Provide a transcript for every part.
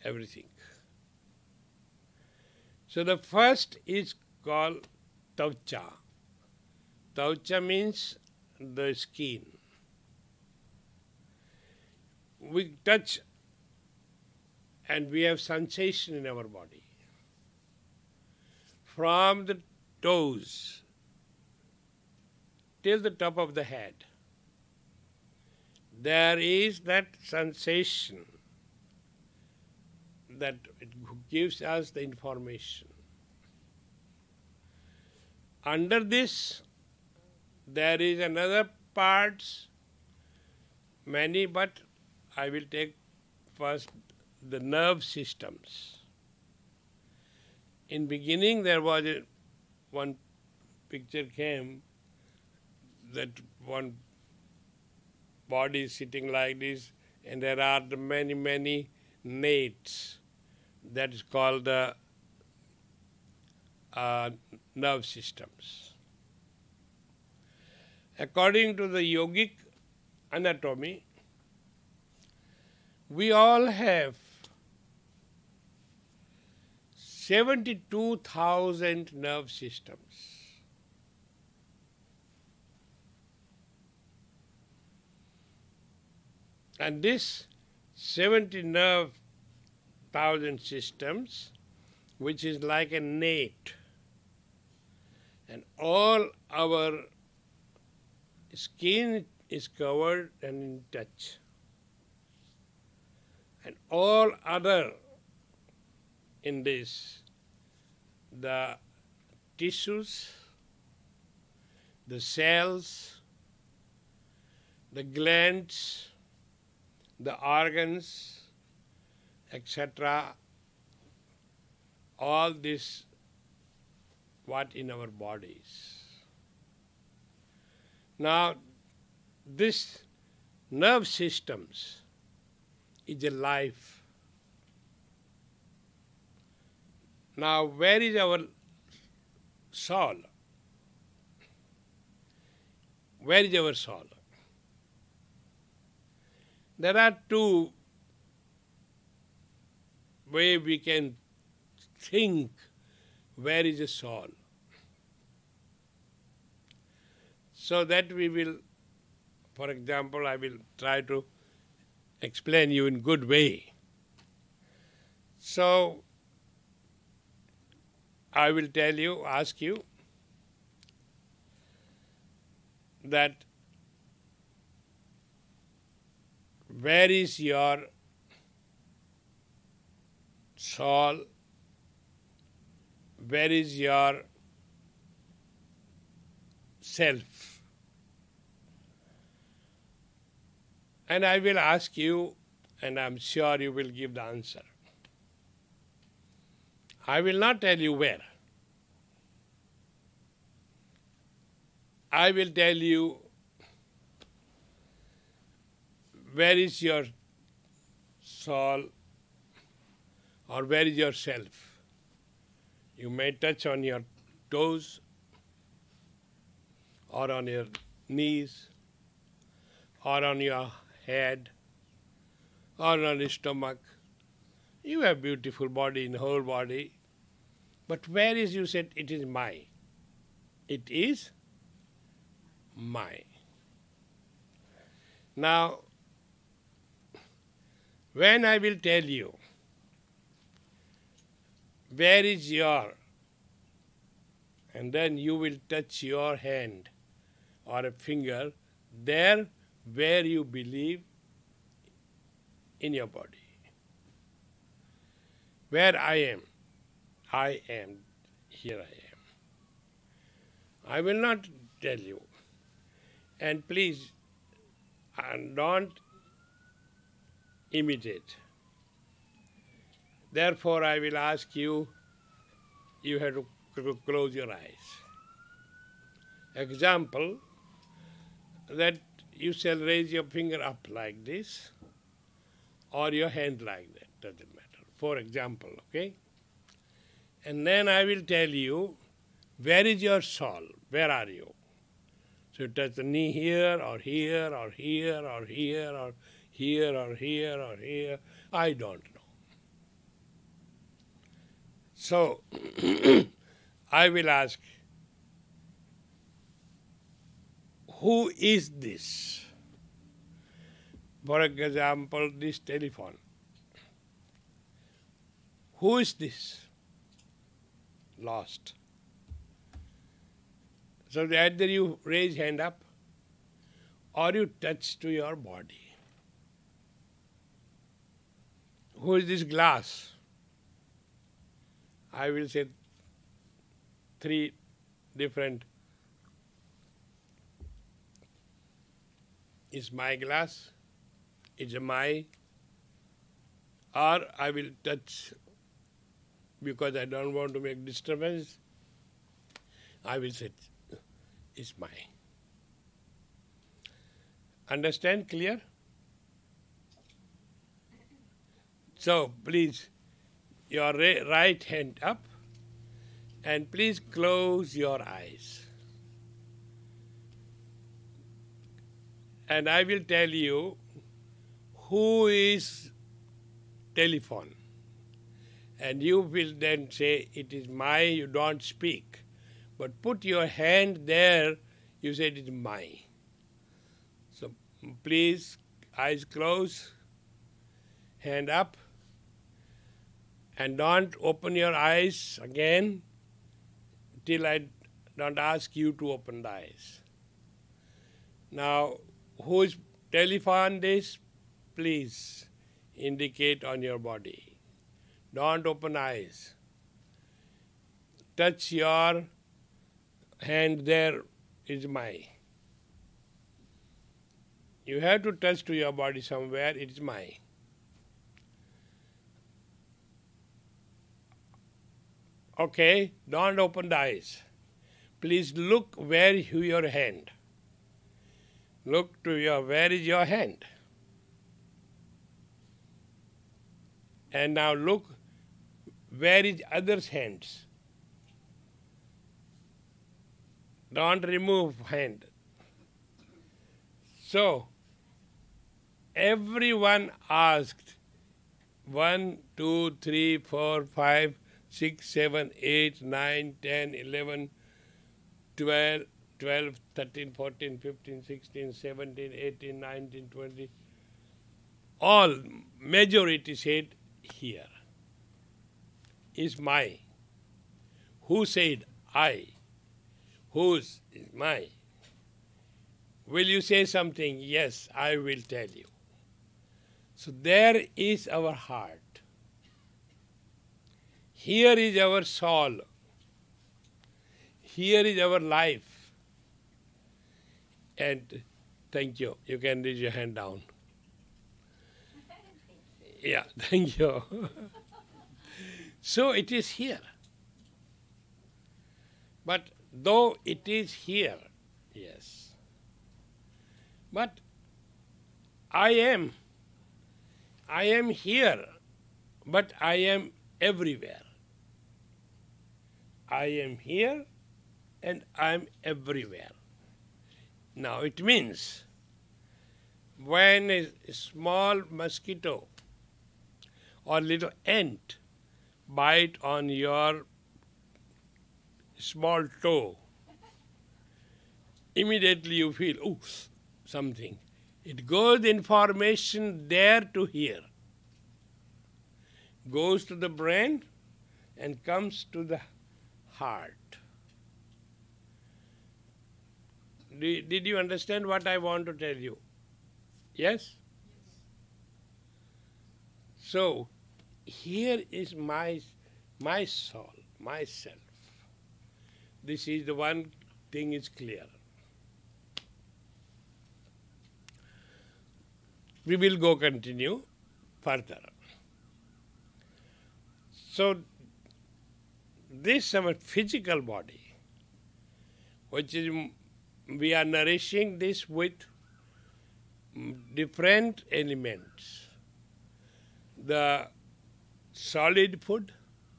everything. So the first is called tavcha. Tavcha means the skin. We touch and we have sensation in our body. From the toes till the top of the head, there is that sensation that it gives us the information. Under this, there is another parts, many, but I will take first the nerve systems. In beginning, there was one picture came that one body is sitting like this, and there are the many nates. That is called the nerve systems. According to the yogic anatomy, we all have 72,000 nerve systems. And this 70,000 systems, which is like a net, and all our skin is covered and in touch. And all other in this, the tissues, the cells, the glands, the organs, etc., all this what in our bodies. Now, this nerve systems is a life. Now, where is our soul? Where is our soul? There are two ways we can think where is the soul. So that we will, for example, I will try to explain you in good way. So I will tell you, ask you that where is your soul? Where is your self? And I will ask you, and I am sure you will give the answer. I will not tell you where. I will tell you where is your soul or where is your self. You may touch on your toes or on your knees or on your head or on your stomach. You have beautiful body in whole body. But where is, you said, it is my. It is my. Now, when I will tell you where is your, and then you will touch your hand or a finger there where you believe in your body. Where I am, here I am. I will not tell you. And please don't imitate. Therefore, I will ask you, you have to close your eyes. Example, that you shall raise your finger up like this, or your hand like that, doesn't matter. For example, okay? And then I will tell you, where is your soul? Where are you? So you touch the knee here, or here, or here, or here, or here, or here, or here. I don't know. So, I will ask, who is this? For example, this telephone. Who is this? Lost. So either you raise hand up or you touch to your body. Who is this glass? I will say three different. Is my glass? It's my, or I will touch because I don't want to make disturbance. I will say it's mine. Understand? Clear? So please, your right hand up and please close your eyes. And I will tell you who is telephone. And you will then say, it is my, you don't speak. But put your hand there, you say it is my. So please, eyes closed, hand up, and don't open your eyes again till I don't ask you to open the eyes. Now, whose telephone this? Please indicate on your body. Don't open eyes. Touch your hand there is my. You have to touch to your body somewhere, it is my. Okay, don't open the eyes. Please look where is your hand. Look to your, where is your hand? And now look, where is others' hands? Don't remove hand. So, everyone asked 1, 2, 3, 4, 5, 6, 7, 8, 9, 10, 11, 12, 12, 13, 14, 15, 16, 17, 18, 19, 20. All majority said here is my. Who said I? Whose is my? Will you say something? Yes, I will tell you. So there is our heart. Here is our soul. Here is our life. And thank you. You can raise your hand down. Yeah, thank you. So it is here. But though it is here, yes. But I am here, but I am everywhere. I am here and I am everywhere. Now it means when a small mosquito or little ant bite on your small toe, immediately you feel, oh, something. It goes information there to here, goes to the brain and comes to the heart. Did you understand what I want to tell you? Yes? So, here is my soul, myself. This is the one thing is clear. We will go continue further. So, this our physical body, which is we are nourishing this with different elements. The solid food,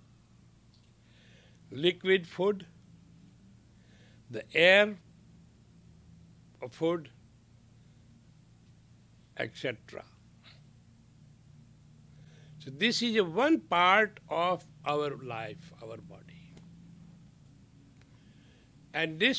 liquid food, the air food, etc. So So this is a one part of our life, our body. And this